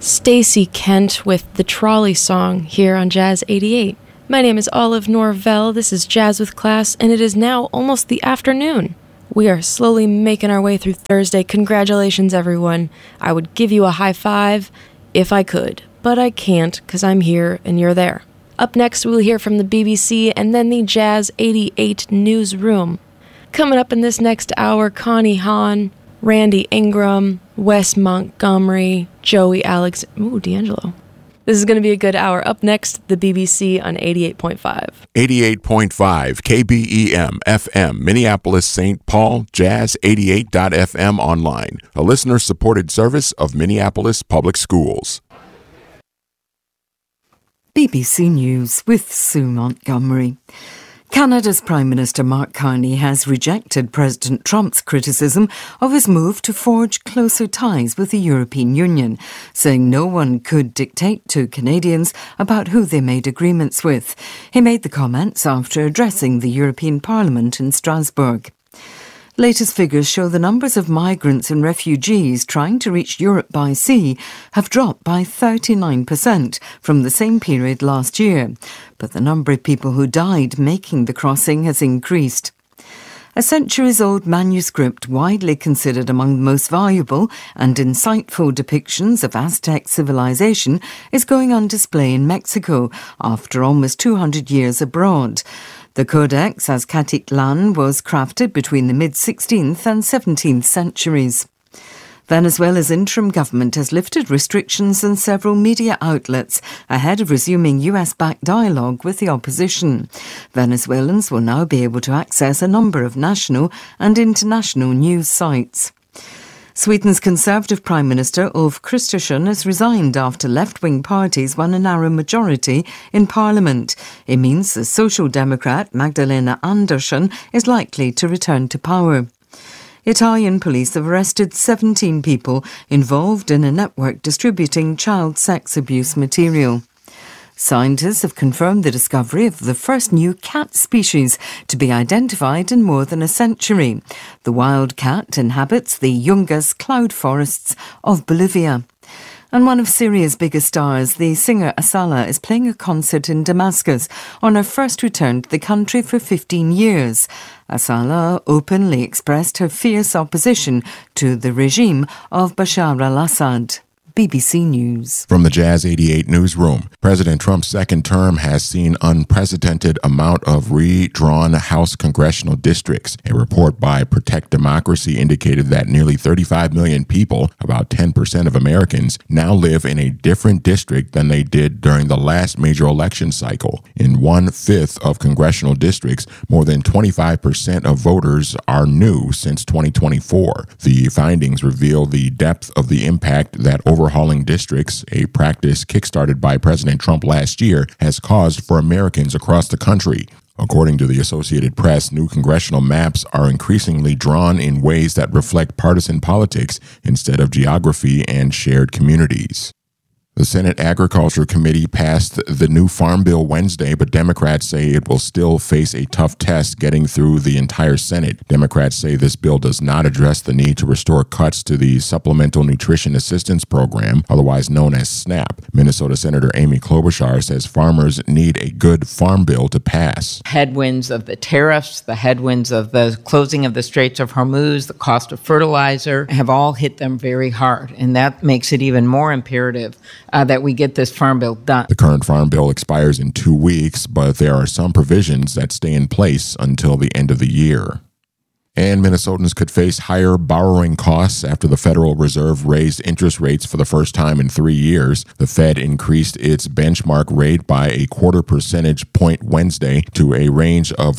Stacey Kent with the Trolley Song here on Jazz 88. My name is Olive Norvell, this is Jazz with Class, and it is now almost the afternoon. We are slowly making our way through Thursday. Congratulations, everyone. I would give you a high five if I could, but I can't because I'm here and you're there. Up next, we'll hear from the BBC and then the Jazz 88 newsroom. Coming up in this next hour, Connie Hahn, Randy Ingram, Wes Montgomery, Joey Alex... Ooh, D'Angelo. This is going to be a good hour. Up next, the BBC on 88.5. 88.5 KBEM FM, Minneapolis, St. Paul, Jazz88.fm online, a listener-supported service of Minneapolis Public Schools. BBC News with Sue Montgomery. Canada's Prime Minister Mark Carney has rejected President Trump's criticism of his move to forge closer ties with the European Union, saying no one could dictate to Canadians about who they made agreements with. He made the comments after addressing the European Parliament in Strasbourg. Latest figures show the numbers of migrants and refugees trying to reach Europe by sea have dropped by 39% from the same period last year, but the number of people who died making the crossing has increased. A centuries-old manuscript widely considered among the most valuable and insightful depictions of Aztec civilization is going on display in Mexico after almost 200 years abroad. The Codex Azcatitlan was crafted between the mid-16th and 17th centuries. Venezuela's interim government has lifted restrictions on several media outlets ahead of resuming US-backed dialogue with the opposition. Venezuelans will now be able to access a number of national and international news sites. Sweden's Conservative Prime Minister Ulf Kristersson has resigned after left-wing parties won a narrow majority in Parliament. It means the Social Democrat Magdalena Andersson is likely to return to power. Italian police have arrested 17 people involved in a network distributing child sex abuse material. Scientists have confirmed the discovery of the first new cat species to be identified in more than a century. The wild cat inhabits the Yungas cloud forests of Bolivia. And one of Syria's biggest stars, the singer Asala, is playing a concert in Damascus on her first return to the country for 15 years. Asala openly expressed her fierce opposition to the regime of Bashar al-Assad. BBC News. From the Jazz 88 newsroom, President Trump's second term has seen unprecedented amount of redrawn House congressional districts. A report by Protect Democracy indicated that nearly 35 million people, about 10% of Americans, now live in a different district than they did during the last major election cycle. In 1/5 of congressional districts, more than 25% of voters are new since 2024. The findings reveal the depth of the impact that overhauling districts, a practice kickstarted by President Trump last year, has caused for Americans across the country. According to the Associated Press, new congressional maps are increasingly drawn in ways that reflect partisan politics instead of geography and shared communities. The Senate Agriculture Committee passed the new Farm Bill Wednesday, but Democrats say it will still face a tough test getting through the entire Senate. Democrats say this bill does not address the need to restore cuts to the Supplemental Nutrition Assistance Program, otherwise known as SNAP. Minnesota Senator Amy Klobuchar says farmers need a good farm bill to pass. Headwinds of the tariffs, the headwinds of the closing of the Straits of Hormuz, the cost of fertilizer have all hit them very hard, and that makes it even more imperative that we get this farm bill done. The current farm bill expires in 2 weeks, but there are some provisions that stay in place until the end of the year. And Minnesotans could face higher borrowing costs after the Federal Reserve raised interest rates for the first time in 3 years. The Fed increased its benchmark rate by a 0.25 percentage point Wednesday to a range of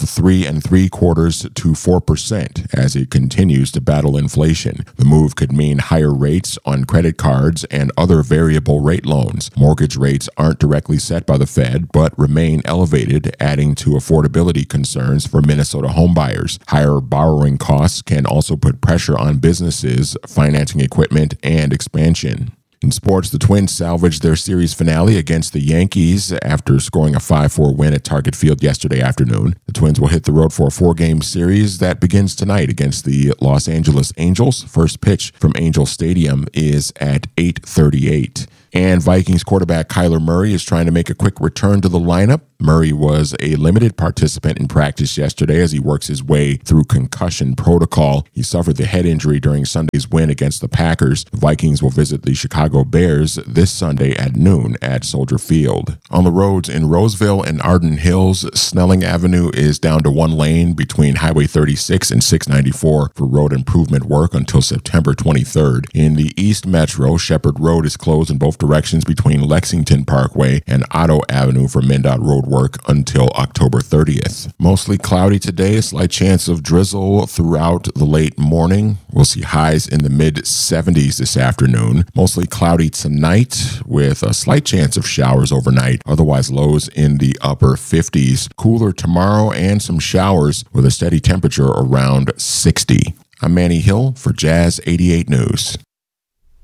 3.75% to 4% as it continues to battle inflation. The move could mean higher rates on credit cards and other variable rate loans. Mortgage rates aren't directly set by the Fed, but remain elevated, adding to affordability concerns for Minnesota homebuyers. Higher borrowing costs can also put pressure on businesses financing equipment and expansion. In sports, the Twins salvaged their series finale against the Yankees after scoring a 5-4 win at Target Field yesterday afternoon. The Twins will hit the road for a 4-game series that begins tonight against the Los Angeles Angels. First pitch from Angel Stadium is at 8:38. And Vikings quarterback Kyler Murray is trying to make a quick return to the lineup. Murray was a limited participant in practice yesterday as he works his way through concussion protocol. He suffered the head injury during Sunday's win against the Packers. The Vikings will visit the Chicago Bears this Sunday at noon at Soldier Field. On the roads in Roseville and Arden Hills, Snelling Avenue is down to one lane between Highway 36 and 694 for road improvement work until September 23rd. In the East Metro, Shepherd Road is closed in both directions between Lexington Parkway and Otto Avenue for MnDOT road work until October 30th. Mostly cloudy today, a slight chance of drizzle throughout the late morning. We'll see highs in the mid-70s this afternoon. Mostly cloudy tonight with a slight chance of showers overnight. Otherwise, lows in the upper 50s. Cooler tomorrow and some showers with a steady temperature around 60. I'm Manny Hill for Jazz 88 News.